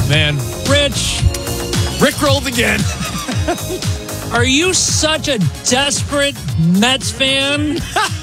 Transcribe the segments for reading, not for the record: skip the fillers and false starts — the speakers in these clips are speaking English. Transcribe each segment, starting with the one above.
man. Rich, Rickrolled again. are you such a desperate Mets fan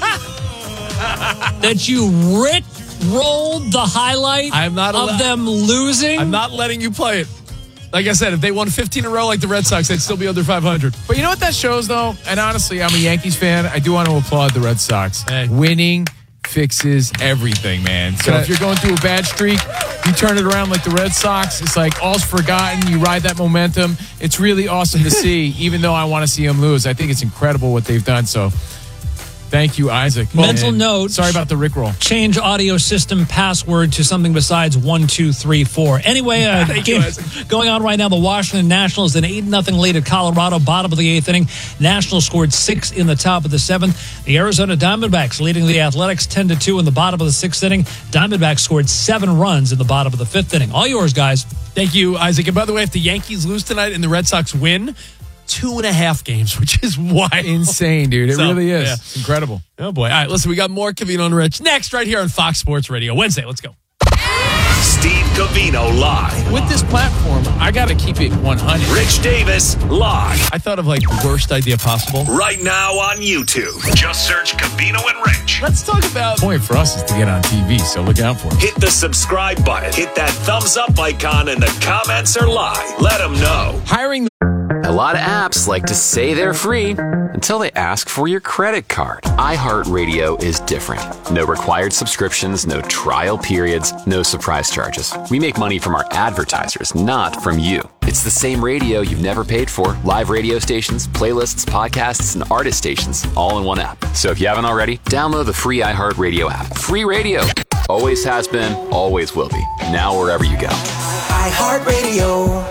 that you Rick-rolled the highlight of them losing? I'm not letting you play it. Like I said, if they won 15 in a row like the Red Sox, they'd still be under 500. But you know what that shows, though? And honestly, I'm a Yankees fan. I do want to applaud the Red Sox. Hey. Winning fixes everything, man. So if you're going through a bad streak, you turn it around like the Red Sox. It's like all's forgotten. You ride that momentum. It's really awesome to see, even though I want to see them lose. I think it's incredible what they've done. So thank you, Isaac. Mental note. Sorry about the Rickroll. Change audio system password to something besides 1, 2, 3, 4. Anyway, game going on right now. The Washington Nationals an 8-0 lead at Colorado, bottom of the 8th inning. Nationals scored 6 in the top of the 7th. The Arizona Diamondbacks leading the Athletics 10-2 in the bottom of the 6th inning. Diamondbacks scored 7 runs in the bottom of the 5th inning. All yours, guys. Thank you, Isaac. And by the way, if the Yankees lose tonight and the Red Sox win, 2.5 games, which is wild. Insane, dude. It really is. Yeah. It's incredible. Oh, boy. All right, listen, we got more Covino and Rich next right here on Fox Sports Radio. Wednesday, let's go. Steve Covino live. With this platform, I got to keep it 100. Rich Davis live. I thought of like the worst idea possible. Right now on YouTube. Just search Covino and Rich. Let's talk about the point for us is to get on TV, so look out for it. Hit the subscribe button. Hit that thumbs up icon, and the comments are live. Let them know. Hiring. A lot of apps like to say they're free until they ask for your credit card. iHeartRadio is different. No required subscriptions, no trial periods, no surprise charges. We make money from our advertisers, not from you. It's the same radio you've never paid for. Live radio stations, playlists, podcasts, and artist stations, all in one app. So if you haven't already, download the free iHeartRadio app. Free radio. Always has been, always will be. Now wherever you go. iHeartRadio.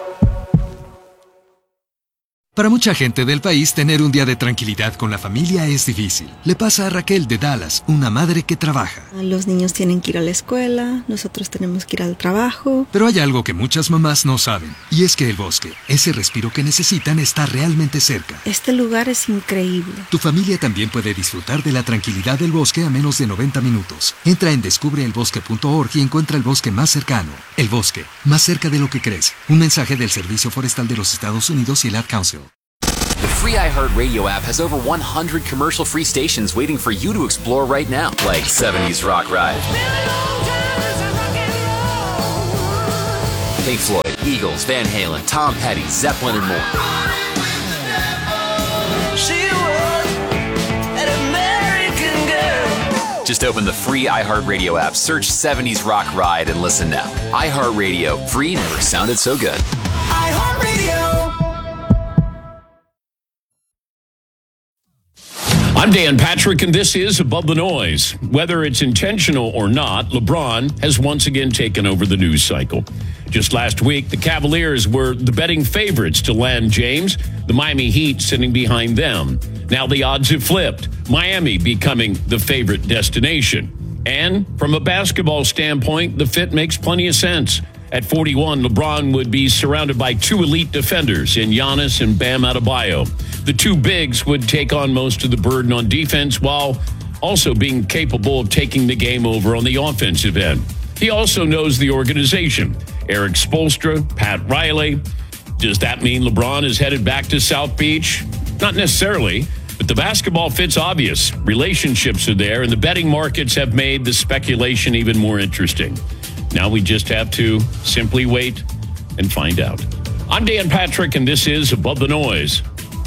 Para mucha gente del país, tener un día de tranquilidad con la familia es difícil. Le pasa a Raquel de Dallas, una madre que trabaja. Los niños tienen que ir a la escuela, nosotros tenemos que ir al trabajo. Pero hay algo que muchas mamás no saben, y es que el bosque, ese respiro que necesitan, está realmente cerca. Este lugar es increíble. Tu familia también puede disfrutar de la tranquilidad del bosque a menos de 90 minutos. Entra en descubreelbosque.org y encuentra el bosque más cercano. El bosque, más cerca de lo que crees. Un mensaje del Servicio Forestal de los Estados Unidos y el Ad Council. The free iHeartRadio app has over 100 commercial-free stations waiting for you to explore right now, like 70s Rock Ride, Pink Floyd, Eagles, Van Halen, Tom Petty, Zeppelin, and more. Just open the free iHeartRadio app, search 70s Rock Ride, and listen now. iHeartRadio, free never sounded so good. I'm Dan Patrick, and this is Above the Noise. Whether it's intentional or not, LeBron has once again taken over the news cycle. Just last week, the Cavaliers were the betting favorites to land James, the Miami Heat sitting behind them. Now the odds have flipped, Miami becoming the favorite destination. And from a basketball standpoint, the fit makes plenty of sense. At 41, LeBron would be surrounded by 2 elite defenders in Giannis and Bam Adebayo. The 2 bigs would take on most of the burden on defense while also being capable of taking the game over on the offensive end. He also knows the organization. Eric Spoelstra, Pat Riley. Does that mean LeBron is headed back to South Beach? Not necessarily, but the basketball fit's obvious. Relationships are there, and the betting markets have made the speculation even more interesting. Now we just have to simply wait and find out. I'm Dan Patrick, and this is Above the Noise.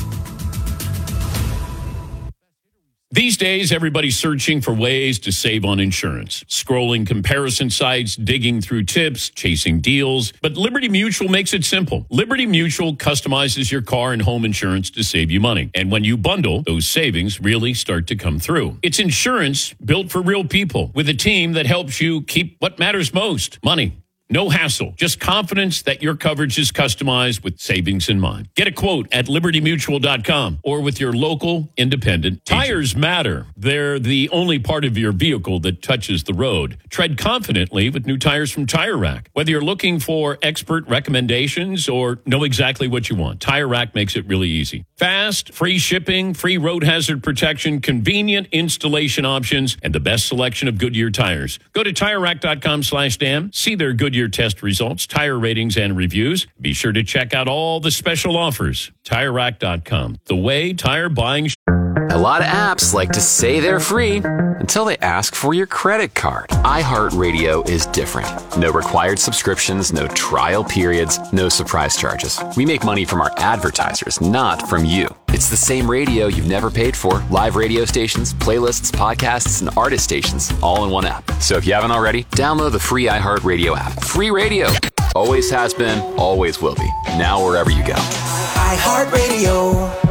These days, everybody's searching for ways to save on insurance. Scrolling comparison sites, digging through tips, chasing deals. But Liberty Mutual makes it simple. Liberty Mutual customizes your car and home insurance to save you money. And when you bundle, those savings really start to come through. It's insurance built for real people with a team that helps you keep what matters most, money. No hassle, just confidence that your coverage is customized with savings in mind. Get a quote at libertymutual.com or with your local independent agent. Tires matter. They're the only part of your vehicle that touches the road. Tread confidently with new tires from Tire Rack. Whether you're looking for expert recommendations or know exactly what you want, Tire Rack makes it really easy. Fast, free shipping, free road hazard protection, convenient installation options, and the best selection of Goodyear tires. Go to TireRack.com/Dan. See their Goodyear Goodyear test results, tire ratings, and reviews. Be sure to check out all the special offers. TireRack.com, the way tire buying. A lot of apps like to say they're free until they ask for your credit card. iHeartRadio is different. No required subscriptions, no trial periods, no surprise charges. We make money from our advertisers, not from you. It's the same radio you've never paid for. Live radio stations, playlists, podcasts, and artist stations, all in one app. So if you haven't already, download the free iHeartRadio app. Free radio. Always has been, always will be. Now wherever you go. iHeartRadio.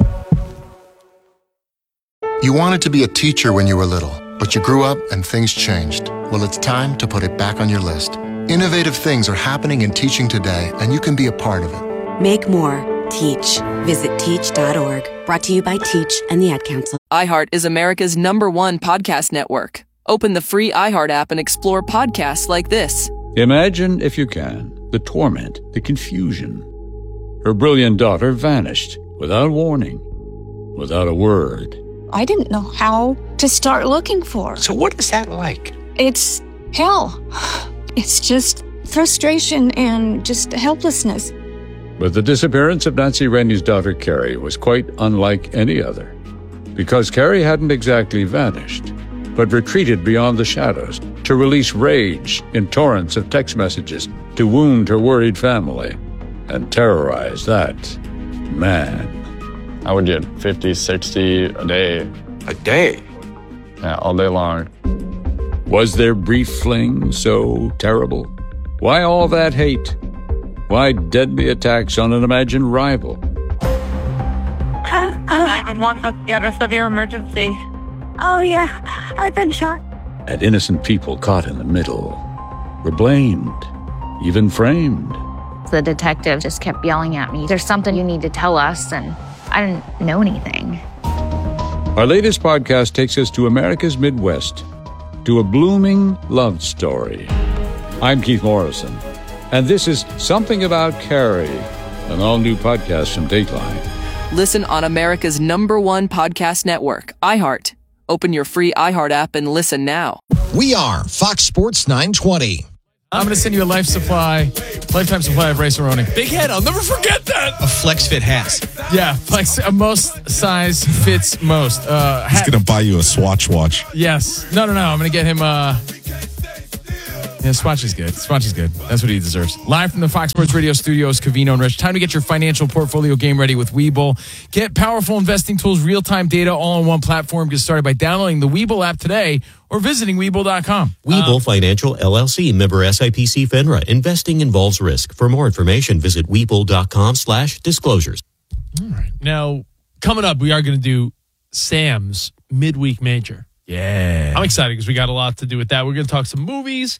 You wanted to be a teacher when you were little, but you grew up and things changed. Well, it's time to put it back on your list. Innovative things are happening in teaching today, and you can be a part of it. Make more. Teach. Visit teach.org. Brought to you by Teach and the Ad Council. iHeart is America's #1 podcast network. Open the free iHeart app and explore podcasts like this. Imagine, if you can, the torment, the confusion. Her brilliant daughter vanished without warning, without a word. I didn't know how to start looking for. So what is that like? It's hell. It's just frustration and just helplessness. But the disappearance of Nancy Rennie's daughter, Carrie, was quite unlike any other. Because Carrie hadn't exactly vanished, but retreated beyond the shadows to release rage in torrents of text messages to wound her worried family and terrorize that man. I would get 50, 60 a day. A day? Yeah, all day long. Was their brief fling so terrible? Why all that hate? Why deadly attacks on an imagined rival? 911, what's the address of your emergency? Oh, yeah, I've been shot. And innocent people caught in the middle were blamed, even framed. The detective just kept yelling at me, "There's something you need to tell us," and I didn't know anything. Our latest podcast takes us to America's Midwest, to a blooming love story. I'm Keith Morrison, and this is Something About Carrie, an all-new podcast from Dateline. Listen on America's #1 podcast network, iHeart. Open your free iHeart app and listen now. We are Fox Sports 920. I'm going to send you a lifetime supply of Racer-Oni. Big head, I'll never forget that. A Flex Fit has. Yeah, Flex, most size fits most. He's going to buy you a Swatch watch. Yes. No. I'm going to get him, Swatch is good. Swatch is good. That's what he deserves. Live from the Fox Sports Radio studios, Covino and Rich. Time to get your financial portfolio game ready with Webull. Get powerful investing tools, real-time data, all on one platform. Get started by downloading the Webull app today or visiting Webull.com. Webull Financial LLC, member SIPC FINRA. Investing involves risk. For more information, visit Webull.com/disclosures. All right. Now, coming up, we are going to do Sam's midweek major. Yeah. I'm excited because we got a lot to do with that. We're going to talk some movies.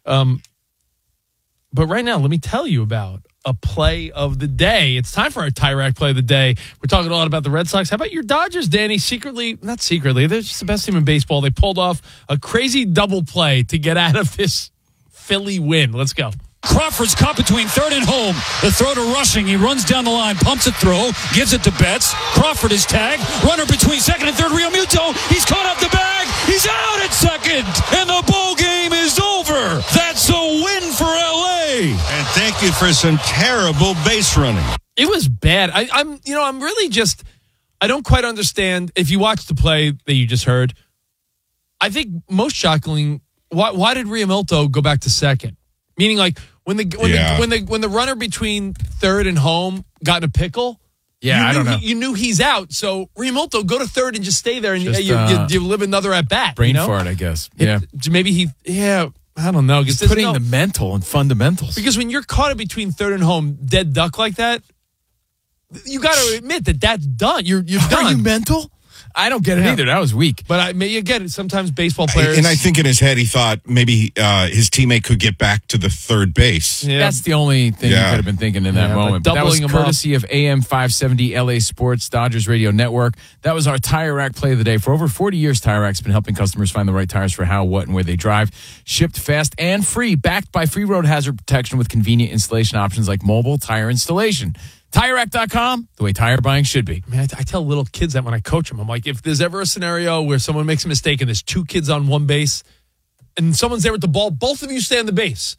But right now, let me tell you about a play of the day. It's time for our TireRack play of the day. We're talking a lot about the Red Sox. How about your Dodgers, Danny? Not secretly, they're just the best team in baseball. They pulled off a crazy double play to get out of this Philly win. Let's go. Crawford's caught between third and home. The throw to Rushing. He runs down the line, pumps a throw, gives it to Betts. Crawford is tagged. Runner between second and third. Realmuto. He's caught up the bag. He's out at second. And the ball game is over. That's a win for L.A. And thank you for some terrible base running. It was bad. I'm really just, I don't quite understand. If you watch the play that you just heard, I think most shockingly, why did Realmuto go back to second? Meaning, like, when the runner between third and home got in a pickle, I don't know. You knew he's out. So Realmuto, go to third and just stay there, and you live another at bat. Brain fart, I guess. Maybe I don't know. He's putting the mental and fundamentals. Because when you're caught in between third and home, dead duck like that, you got to admit that that's done. You're done. Are you mental? I don't get it either. That was weak. But you get it. Sometimes baseball players. And I think in his head he thought maybe his teammate could get back to the third base. Yeah. That's the only thing he could have been thinking in that moment. But that was courtesy of AM 570 LA Sports, Dodgers Radio Network. That was our Tire Rack play of the day. For over 40 years, Tire Rack's been helping customers find the right tires for how, what, and where they drive. Shipped fast and free, backed by free road hazard protection with convenient installation options like mobile tire installation. TireRack.com, the way tire buying should be. I tell little kids that when I coach them. I'm like, if there's ever a scenario where someone makes a mistake and there's two kids on one base and someone's there with the ball, both of you stay on the base.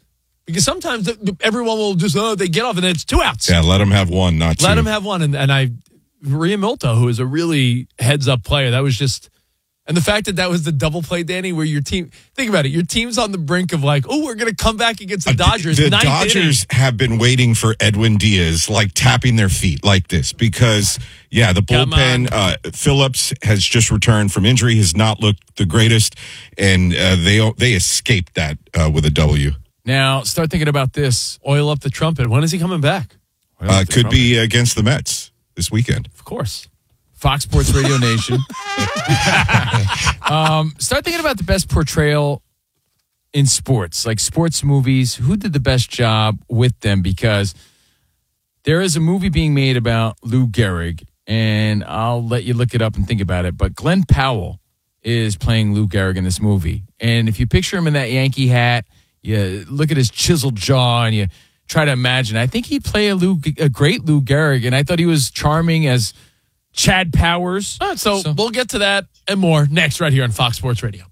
Because sometimes everyone will just, they get off and then it's 2 outs. Yeah, let them have one, not two. Let them have one. And Realmuto, who is a really heads-up player, that was just... And the fact that was the double play, Danny, where your team... Think about it. Your team's on the brink of like, we're going to come back against the Dodgers. The Dodgers have been waiting for Edwin Diaz, like tapping their feet like this because, the bullpen, Phillips has just returned from injury, has not looked the greatest, and they escaped that with a W. Now, start thinking about this. Oil up the trumpet. When is he coming back? Could be against the Mets this weekend. Of course. Fox Sports Radio Nation. Start thinking about the best portrayal in sports, like sports movies. Who did the best job with them? Because there is a movie being made about Lou Gehrig, and I'll let you look it up and think about it. But Glenn Powell is playing Lou Gehrig in this movie. And if you picture him in that Yankee hat, you look at his chiseled jaw and you try to imagine. I think he'd play a great Lou Gehrig, and I thought he was charming as Chad Powers. All right, so we'll get to that and more next right here on Fox Sports Radio.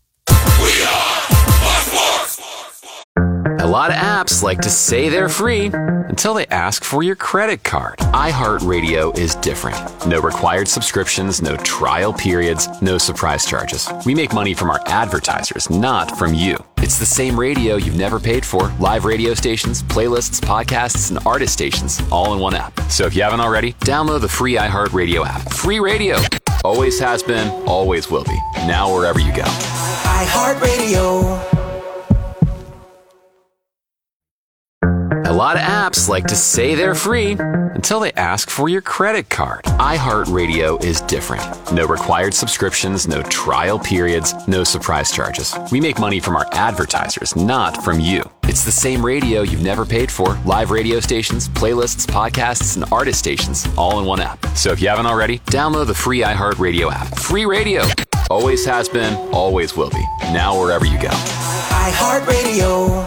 A lot of apps like to say they're free until they ask for your credit card. iHeartRadio is different. No required subscriptions, no trial periods, no surprise charges. We make money from our advertisers, not from you. It's the same radio you've never paid for. Live radio stations, playlists, podcasts, and artist stations, all in one app. So if you haven't already, download the free iHeartRadio app. Free radio. Always has been, always will be. Now wherever you go. iHeartRadio. A lot of apps like to say they're free until they ask for your credit card. iHeartRadio is different. No required subscriptions, no trial periods, no surprise charges. We make money from our advertisers, not from you. It's the same radio you've never paid for. Live radio stations, playlists, podcasts, and artist stations, all in one app. So if you haven't already, download the free iHeartRadio app. Free radio. Always has been, always will be. Now wherever you go. iHeartRadio.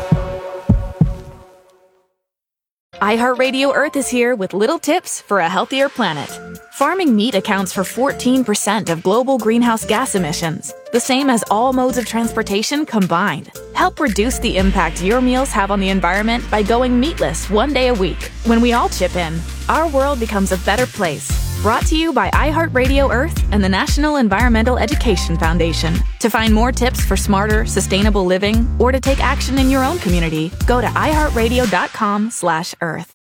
iHeartRadio Earth is here with little tips for a healthier planet. Farming meat accounts for 14% of global greenhouse gas emissions, the same as all modes of transportation combined. Help reduce the impact your meals have on the environment by going meatless one day a week. When we all chip in, our world becomes a better place. Brought to you by iHeartRadio Earth and the National Environmental Education Foundation. To find more tips for smarter, sustainable living, or to take action in your own community, go to iHeartRadio.com/Earth.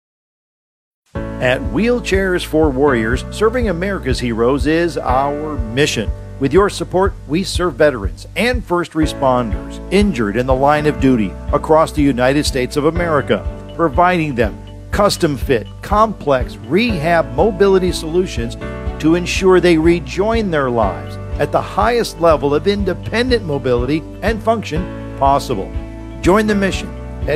At Wheelchairs for Warriors, serving America's heroes is our mission. With your support, we serve veterans and first responders injured in the line of duty across the United States of America, providing them custom-fit, complex rehab mobility solutions to ensure they rejoin their lives at the highest level of independent mobility and function possible. Join the mission at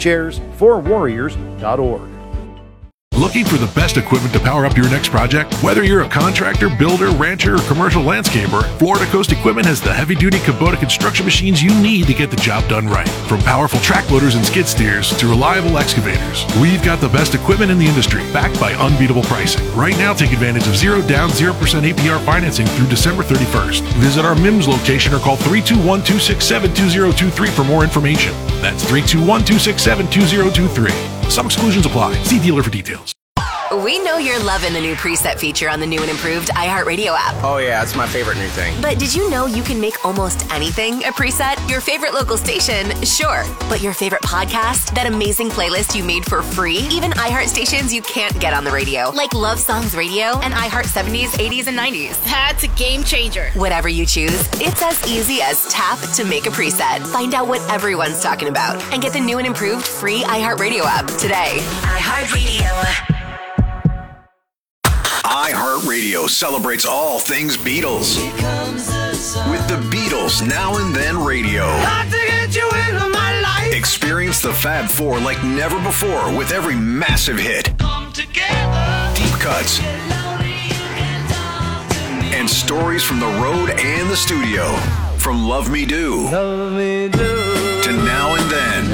wheelchairsforwarriors.org. Looking for the best equipment to power up your next project? Whether you're a contractor, builder, rancher, or commercial landscaper, Florida Coast Equipment has the heavy-duty Kubota construction machines you need to get the job done right. From powerful track loaders and skid steers to reliable excavators, we've got the best equipment in the industry, backed by unbeatable pricing. Right now, take advantage of 0 down, 0% APR financing through December 31st. Visit our MIMS location or call 321-267-2023 for more information. That's 321-267-2023. Some exclusions apply. See dealer for details. We know you're loving the new preset feature on the new and improved iHeartRadio app. Oh, yeah, it's my favorite new thing. But did you know you can make almost anything a preset? Your favorite local station, sure. But your favorite podcast? That amazing playlist you made for free? Even iHeart stations you can't get on the radio, like Love Songs Radio and iHeart 70s, 80s, and 90s. That's a game changer. Whatever you choose, it's as easy as tap to make a preset. Find out what everyone's talking about and get the new and improved free iHeartRadio app today. iHeartRadio. iHeartRadio celebrates all things Beatles with the Beatles Now and Then Radio. Got to get you into my life. Experience the Fab Four like never before with every massive hit. Come together. Deep cuts. And stories from the road and the studio. From Love Me Do, to Now and Then.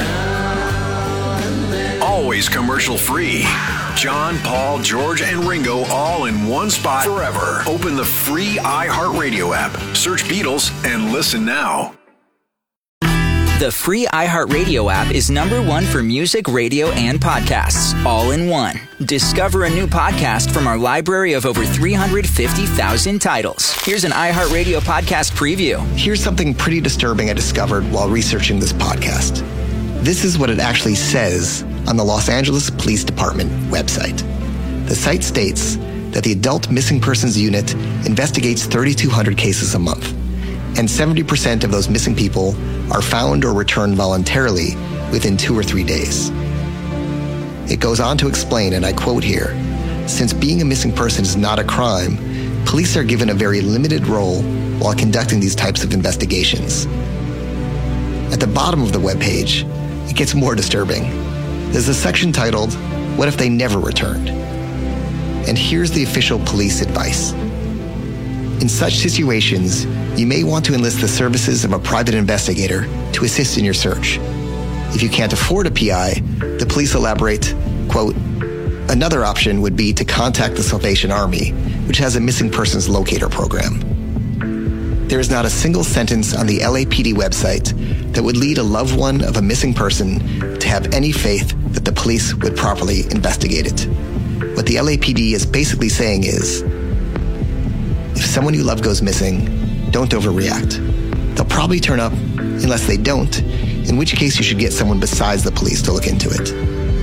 Always commercial free. John, Paul, George, and Ringo all in one spot forever. Open the free iHeartRadio app. Search Beatles and listen now. The The free iHeartRadio app is #1 for music, radio, and podcasts, all in one. Discover a new podcast from our library of over 350,000 titles. Here's an iHeartRadio podcast preview. Here's something pretty disturbing I discovered while researching this podcast. This is what it actually says on the Los Angeles Police Department website. The site states that the Adult Missing Persons Unit investigates 3,200 cases a month, and 70% of those missing people are found or returned voluntarily within 2 or 3 days. It goes on to explain, and I quote here, "Since being a missing person is not a crime, police are given a very limited role while conducting these types of investigations." At the bottom of the webpage, it gets more disturbing. There's a section titled, "What if they never returned?" And here's the official police advice. In such situations, you may want to enlist the services of a private investigator to assist in your search. If you can't afford a PI, the police elaborate, quote, "Another option would be to contact the Salvation Army, which has a missing persons locator program." There is not a single sentence on the LAPD website that would lead a loved one of a missing person to have any faith that the police would properly investigate it. What the LAPD is basically saying is, if someone you love goes missing, don't overreact. They'll probably turn up unless they don't, in which case you should get someone besides the police to look into it.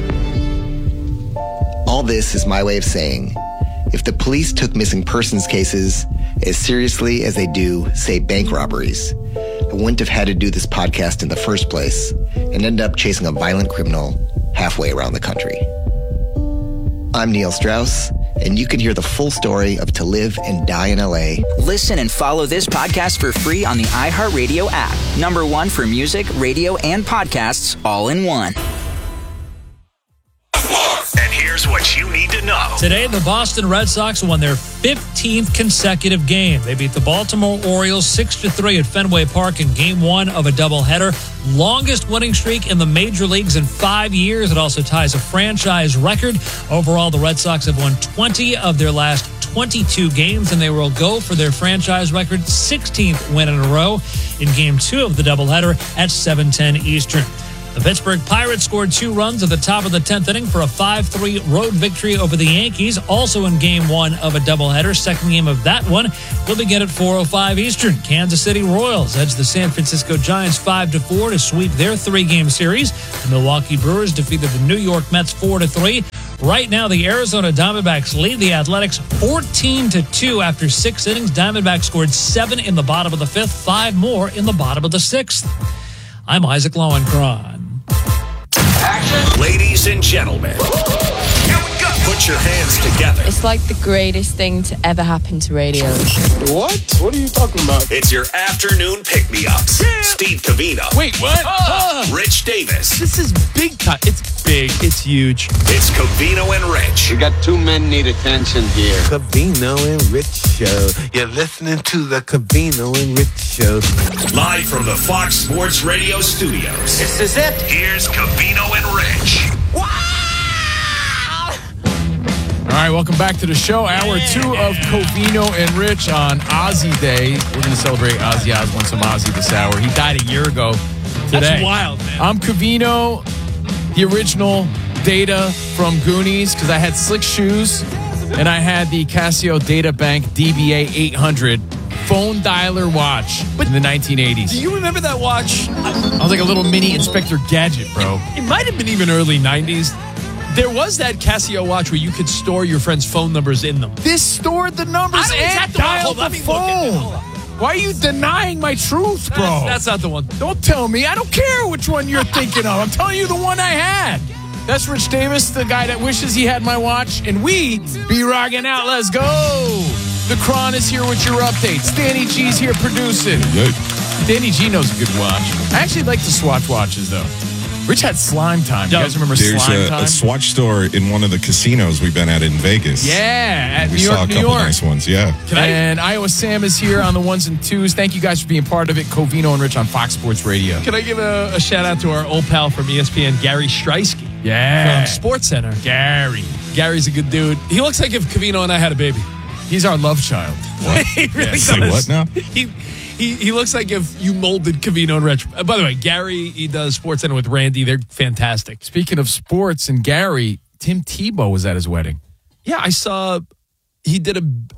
All this is my way of saying, if the police took missing persons cases as seriously as they do, say, bank robberies, I wouldn't have had to do this podcast in the first place and end up chasing a violent criminal halfway around the country. I'm Neil Strauss, and you can hear the full story of To Live and Die in LA. Listen and follow this podcast for free on the iHeartRadio app. #1 for music, radio, and podcasts, all in one. And here's what you need to know. Today, the Boston Red Sox won their 15th consecutive game. They beat the Baltimore Orioles 6-3 at Fenway Park in Game 1 of a doubleheader. Longest winning streak in the major leagues in 5 years. It also ties a franchise record. Overall, the Red Sox have won 20 of their last 22 games, and they will go for their franchise record 16th win in a row in Game 2 of the doubleheader at 7:10 Eastern. The Pittsburgh Pirates scored 2 runs at the top of the 10th inning for a 5-3 road victory over the Yankees, also in Game 1 of a doubleheader. Second game of that one will begin at 4:05 Eastern. Kansas City Royals edged the San Francisco Giants 5-4 to sweep their 3-game series. The Milwaukee Brewers defeated the New York Mets 4-3. Right now, the Arizona Diamondbacks lead the Athletics 14-2 after 6 innings. Diamondbacks scored 7 in the bottom of the 5th, 5 more in the bottom of the 6th. I'm Isaac Lowenkron. Ladies and gentlemen, here we go. Put your hands together. It's like the greatest thing to ever happen to radio. What? What are you talking about? It's your afternoon pick-me-ups. Yeah. Steve Covino. Wait, what? Rich Davis. This is big time. It's big. It's huge. It's Covino and Rich. We got 2 men need attention here. Covino and Rich Show. You're listening to the Covino and Rich Show. Live from the Fox Sports Radio studios. This is it. Here's Covino and Rich. All right, welcome back to the show. Hour 2 of Covino and Rich on Ozzy Day. We're going to celebrate Ozzy Osbourne, some Ozzy this hour. He died a year ago today. That's wild, man. I'm Covino, the original Data from Goonies, because I had slick shoes, and I had the Casio Data Bank DBA 800 phone dialer watch in the 1980s. Do you remember that watch? I was like a little mini Inspector Gadget, bro. It might have been even early 90s. There was that Casio watch where you could store your friends' phone numbers in them. This stored the numbers and dialed the phone. Why are you denying my truth, bro? That's not the one. Don't tell me. I don't care which one you're thinking of. I'm telling you the one I had. That's Rich Davis, the guy that wishes he had my watch. And we be rocking out. Let's go. The Cron is here with your updates. Danny G's here producing. Good. Danny G knows a good watch. I actually like the Swatch watches, though. Rich had Slime Time. You guys remember Slime Time? There's a Swatch store in one of the casinos we've been at in Vegas. Yeah, at we New York, saw a couple nice ones, yeah. And Iowa Sam is here on the 1s and 2s. Thank you guys for being part of it. Covino and Rich on Fox Sports Radio. Can I give a shout out to our old pal from ESPN, Gary Streisky? Yeah. From SportsCenter. Gary's a good dude. He looks like if Covino and I had a baby. He's our love child. He really does. Say what now? He looks like if you molded Covino and Rich. By the way, Gary, he does SportsCenter with Randy. They're fantastic. Speaking of sports and Gary, Tim Tebow was at his wedding. Yeah, I saw he did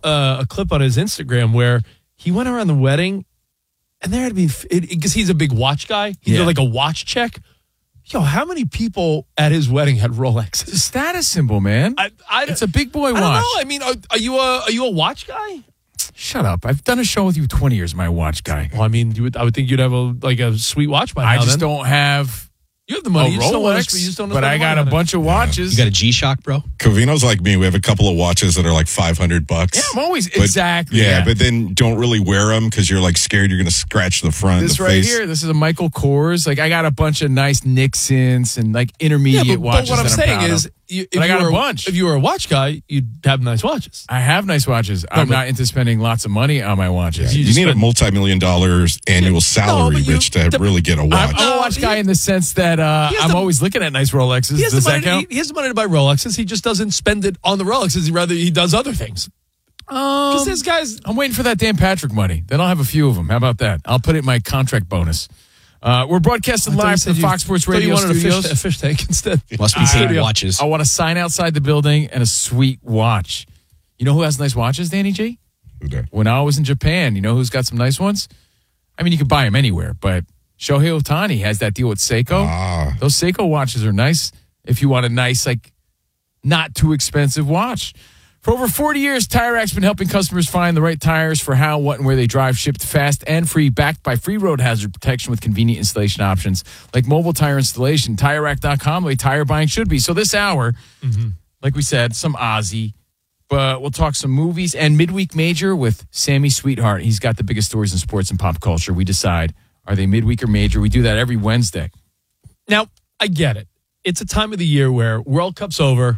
a clip on his Instagram where he went around the wedding, and there had to be, because he's a big watch guy. He did like a watch check. Yo, how many people at his wedding had Rolexes? It's a status symbol, man. It's a big boy watch. I don't know. I mean, are you a watch guy? Shut up. I've done a show with you 20 years, my watch guy. Well, I mean, I would think you'd have a sweet watch by now. I just don't have... You have the money. A you just Rolex, don't but I got a bunch of watches. You got a G-Shock, bro? Covino's like me. We have a couple of watches that are like $500. Yeah, I'm always... exactly. Yeah, but then don't really wear them because you're like scared you're going to scratch the front This of the right face. here, this is a Michael Kors. Like, I got a bunch of nice Nixons and like intermediate watches. But what I'm saying is... I got a bunch. If you were a watch guy, you'd have nice watches. I have nice watches. I'm not into spending lots of money on my watches. You need a multi-million-dollar annual salary, Rich, to really get a watch. I'm a watch guy in the sense that I'm always looking at nice Rolexes. Does that count? He has the money to buy Rolexes. He just doesn't spend it on the Rolexes. He does other things. Because this guy's... I'm waiting for that Dan Patrick money. Then I'll have a few of them. How about that? I'll put it in my contract bonus. We're broadcasting live from the Fox Sports Radio you wanted studios. a fish tank instead. Must be paid watches. I want a sign outside the building and a sweet watch. You know who has nice watches, Danny G? Who did? When I was in Japan, you know who's got some nice ones? I mean, you can buy them anywhere, but Shohei Ohtani has that deal with Seiko. Those Seiko watches are nice if you want a nice, like, not too expensive watch. For over 40 years, Tire Rack's been helping customers find the right tires for how, what, and where they drive, shipped fast and free, backed by free road hazard protection with convenient installation options like mobile tire installation. TireRack.com, the way tire buying should be. So this hour, like we said, some Ozzy, but we'll talk some movies and midweek major with Sammy Sweetheart. He's got the biggest stories in sports and pop culture. We decide, are they midweek or major? We do that every Wednesday. Now, I get it. It's a time of the year where World Cup's over,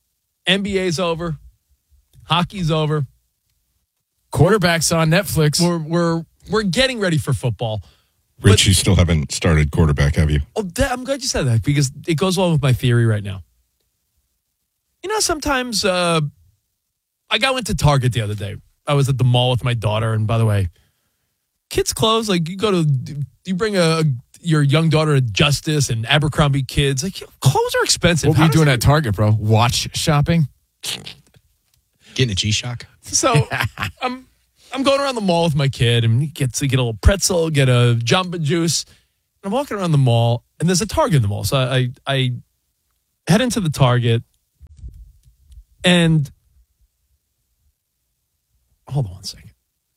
NBA's over, hockey's over. Quarterback's on Netflix. We're getting ready for football. Rich, you still haven't started quarterback, have you? Oh, I'm glad you said that because it goes along with my theory right now. You know, sometimes I went to Target the other day. I was at the mall with my daughter, and by the way, kids' clothes, like you bring your young daughter to Justice and Abercrombie Kids. Like, clothes are expensive. What were you doing at Target, bro? Watch shopping? Getting a G-Shock. So I'm going around the mall with my kid and get a little pretzel, get a Jamba Juice. And I'm walking around the mall, and there's a Target in the mall. So I head into the Target, and hold on one second.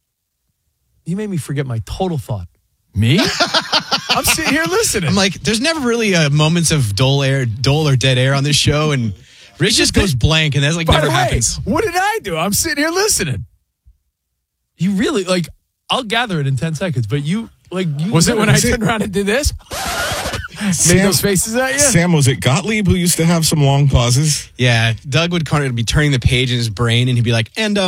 You made me forget my total thought. Me? I'm sitting here listening. I'm like, there's never really moments of dull or dead air on this show, and Rich just goes blank, and that's like never happens. What did I do? I'm sitting here listening. You really, like, I'll gather it in 10 seconds, but you Was it when I turned around and did this? Made those faces at you? Sam, was it Gottlieb who used to have some long pauses? Yeah, Doug would kind of be turning the page in his brain, and he'd be like,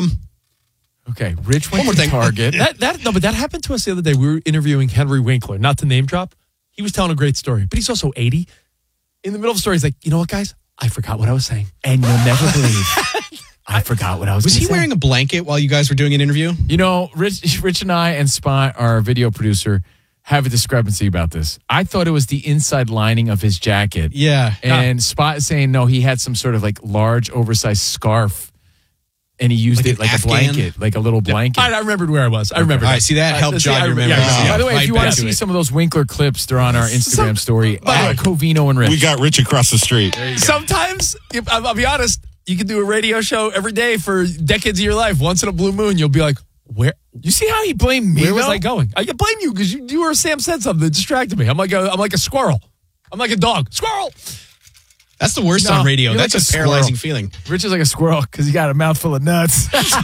Okay, Rich went to Target. But that happened to us the other day. We were interviewing Henry Winkler, not to name drop. He was telling a great story, but he's also 80. In the middle of the story, he's like, you know what, guys? I forgot what I was saying. And you'll never believe I forgot what I was Was he say. wearing a blanket while you guys were doing an interview? You know, Rich and I and Spot, our video producer, have a discrepancy about this. I thought it was the inside lining of his jacket. Yeah. And Spot is saying, no, he had some sort of like large oversized scarf. And he used it like a blanket, like a little blanket. I remembered where I was. I remember. All right, see, that helped jog your memory. By the way, if you want to see some of those Winkler clips, they're on our Instagram story at Covino and Rich. We got Rich across the street. Sometimes, I'll be honest, you can do a radio show every day for decades of your life. Once in a blue moon, you'll be like, where? You see how he blamed me? Where was I going? I blame you because you or Sam said something that distracted me. I'm like a squirrel. I'm like a dog. Squirrel. That's the worst on radio. That's like a paralyzing feeling. Rich is like a squirrel because he got a mouthful of nuts. It's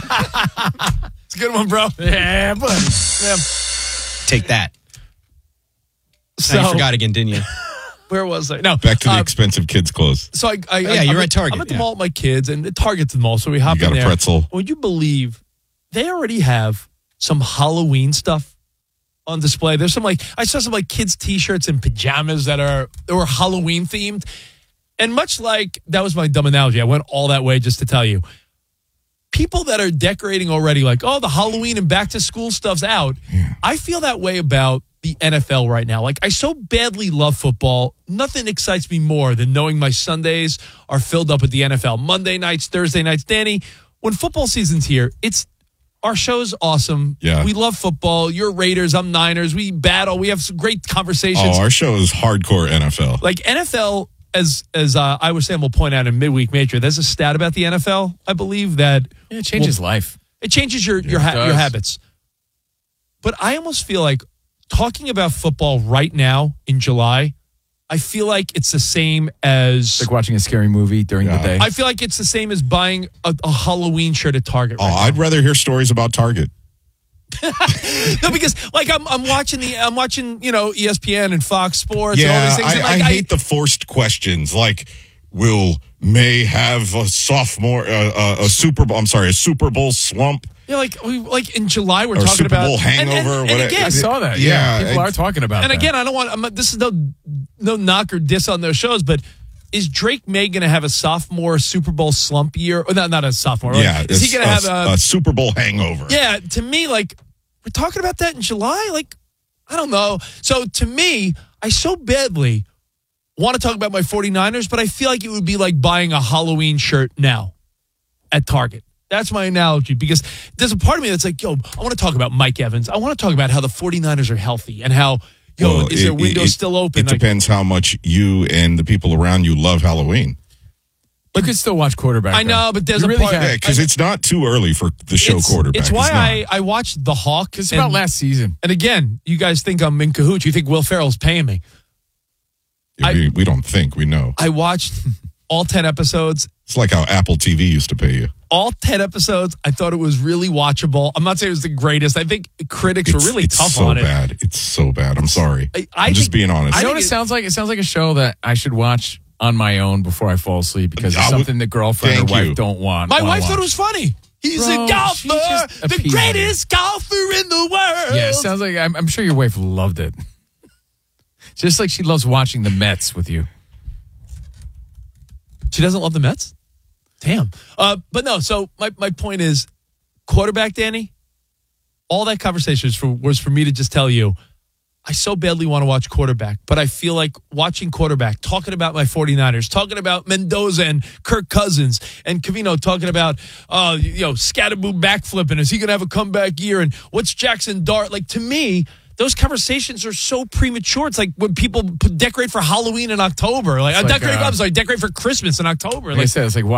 a good one, bro. Yeah, buddy. Yeah. Take that. So, you forgot again, didn't you? Where was I? No. Back to the expensive kids' clothes. So you're at Target. I'm at the mall with my kids, and Target's the mall, so we hop You got in there. a pretzel. Would you believe they already have some Halloween stuff on display? There's some I saw some kids' T-shirts and pajamas that were Halloween themed. And much like, that was my dumb analogy. I went all that way just to tell you. people that are decorating already, like, oh, the Halloween and back to school stuff's out. Yeah. I feel that way about the NFL right now. Like, I so badly love football. Nothing excites me more than knowing my Sundays are filled up with the NFL. Monday nights, Thursday nights. Danny, when football season's here, our show's awesome. Yeah. We love football. You're Raiders. I'm Niners. We battle. We have some great conversations. Oh, our show is hardcore NFL. Like NFL, as Iowa Sam will point out in Midweek Major, there's a stat about the NFL, I believe, that it changes life. It changes your habits. But I almost feel like talking about football right now in July, I feel like it's the same as like watching a scary movie during the day. I feel like it's the same as buying a Halloween shirt at Target. I'd rather hear stories about Target. No, because like I'm watching ESPN and Fox Sports and all these things. I hate the forced questions like, will May have a Super Bowl slump? Yeah, like in July we're or talking Super about Bowl hangover. And again, I saw that. Yeah, people are talking about. And that. again, I don't want. This is no knock or diss on those shows, but is Drake May going to have a sophomore Super Bowl slump year? Or not a sophomore. Yeah, right? Is he going to have a Super Bowl hangover? Yeah, to me, like we're talking about that in July. Like I don't know. So to me, I so badly want to talk about my 49ers, but I feel like it would be like buying a Halloween shirt now at Target. That's my analogy, because there's a part of me that's like, yo, I want to talk about Mike Evans. I want to talk about how the 49ers are healthy and how, is their window still open? It depends how much you and the people around you love Halloween. You could still watch quarterback. I know, but there's a part. Yeah, because it's not too early for the show quarterback. It's why I watched The Hawk. It's about last season. And again, you guys think I'm in cahoots. You think Will Ferrell's paying me. We don't think. We know. I watched all 10 episodes. It's like how Apple TV used to pay you. All 10 episodes, I thought it was really watchable. I'm not saying it was the greatest. I think critics were really tough on it. It's so bad. I'm sorry. I'm just being honest. I know what it sounds like? It sounds like a show that I should watch on my own before I fall asleep, because it's something the girlfriend or wife don't want. My wife thought it was funny. He's a golfer, the greatest golfer in the world. Yeah, it sounds like, I'm sure your wife loved it. Just like she loves watching the Mets with you. She doesn't love the Mets? Damn. But no, so my point is, quarterback, Danny, all that conversation was for me to just tell you, I so badly want to watch quarterback, but I feel like watching quarterback, talking about my 49ers, talking about Mendoza and Kirk Cousins, and Covino talking about, Scatterboo backflipping. Is he going to have a comeback year? And what's Jackson Dart? Like, to me, those conversations are so premature. It's like when people decorate for Halloween in October. Decorate for Christmas in October. Like I said, it's like